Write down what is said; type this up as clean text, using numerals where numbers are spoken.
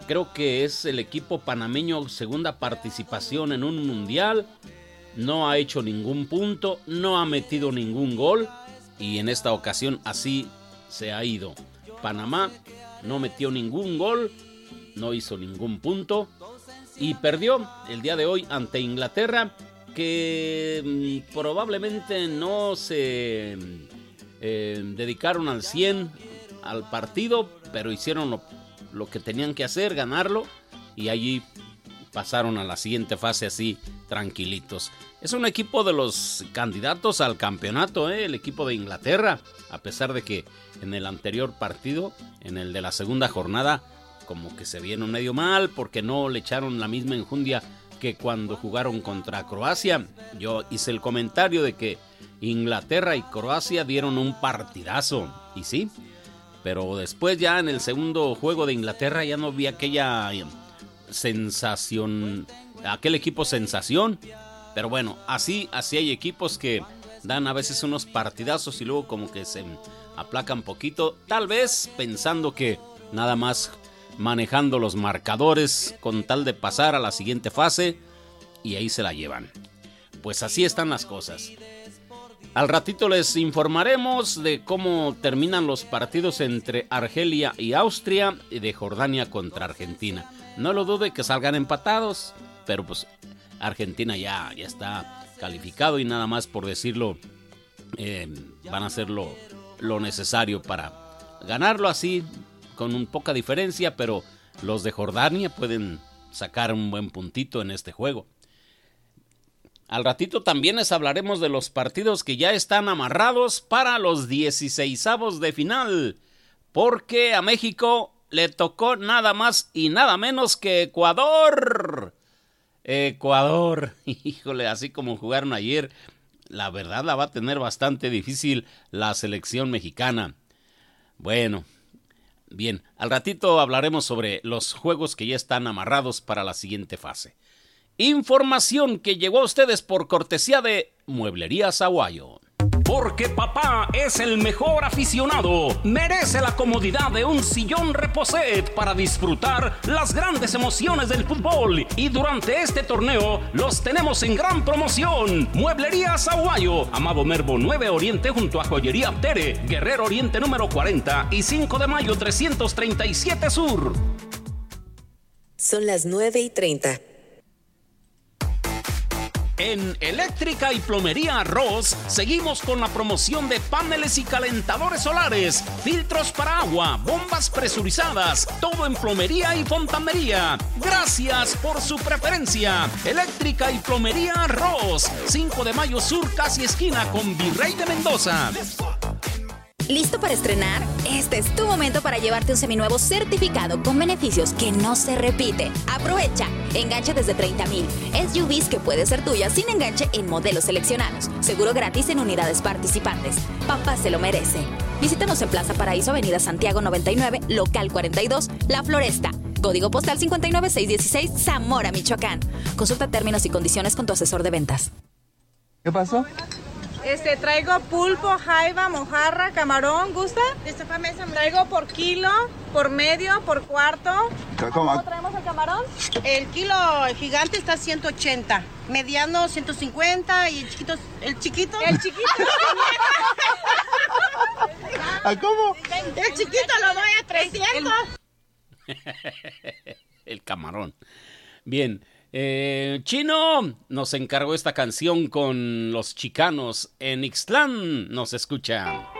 creo que es el equipo panameño segunda participación en un mundial. No ha hecho ningún punto, no ha metido ningún gol y en esta ocasión así se ha ido. Panamá no metió ningún gol, no hizo ningún punto y perdió el día de hoy ante Inglaterra, que probablemente no se dedicaron al 100 al partido, pero hicieron lo que tenían que hacer, ganarlo, y allí pasaron a la siguiente fase así tranquilitos. Es un equipo de los candidatos al campeonato, el equipo de Inglaterra, a pesar de que en el anterior partido, en el de la segunda jornada, como que se vieron medio mal porque no le echaron la misma enjundia que cuando jugaron contra Croacia. Yo hice el comentario de que Inglaterra y Croacia dieron un partidazo, y sí, pero después ya en el segundo juego de Inglaterra ya no vi aquella sensación, aquel equipo sensación. Pero bueno, así hay equipos que dan a veces unos partidazos y luego como que se aplacan poquito, tal vez pensando que nada más manejando los marcadores con tal de pasar a la siguiente fase, y ahí se la llevan. Pues así están las cosas. Al ratito les informaremos de cómo terminan los partidos entre Argelia y Austria y de Jordania contra Argentina. No lo dude que salgan empatados, pero pues Argentina ya está calificado y nada más por decirlo, van a hacer lo necesario para ganarlo así, con un poca diferencia, pero los de Jordania pueden sacar un buen puntito en este juego. Al ratito también les hablaremos de los partidos que ya están amarrados para los 16avos de final, porque a México le tocó nada más y nada menos que Ecuador. Ecuador, híjole, así como jugaron ayer, la verdad la va a tener bastante difícil la selección mexicana. Bueno, bien, al ratito hablaremos sobre los juegos que ya están amarrados para la siguiente fase. Información que llegó a ustedes por cortesía de Mueblerías Aguayo. Porque papá es el mejor aficionado, merece la comodidad de un sillón Reposet para disfrutar las grandes emociones del fútbol. Y durante este torneo los tenemos en gran promoción. Mueblerías Aguayo, Amado Nervo 9 Oriente junto a Joyería Aptere, Guerrero Oriente número 40 y 5 de mayo 337 Sur. Son las 9:30. En Eléctrica y Plomería Arroz seguimos con la promoción de paneles y calentadores solares, filtros para agua, bombas presurizadas, todo en plomería y fontanería. Gracias por su preferencia. Eléctrica y Plomería Arroz, 5 de mayo Sur, casi esquina con Virrey de Mendoza. ¿Listo para estrenar? Este es tu momento para llevarte un seminuevo certificado con beneficios que no se repite. Aprovecha. Enganche desde 30,000. SUVs que puede ser tuya sin enganche en modelos seleccionados. Seguro gratis en unidades participantes. Papá se lo merece. Visítanos en Plaza Paraíso, Avenida Santiago 99, local 42, La Floresta. Código postal 59616, Zamora, Michoacán. Consulta términos y condiciones con tu asesor de ventas. ¿Qué pasó? Traigo pulpo, jaiba, mojarra, camarón, ¿gusta? Traigo por kilo, por medio, por cuarto. ¿Cómo traemos el camarón? El kilo gigante está 180, mediano 150 y el chiquito. ¿Cómo? El chiquito lo doy a 300. El camarón. Bien. Chino nos encargó esta canción con los Chicanos en Ixtlán. Nos escucha.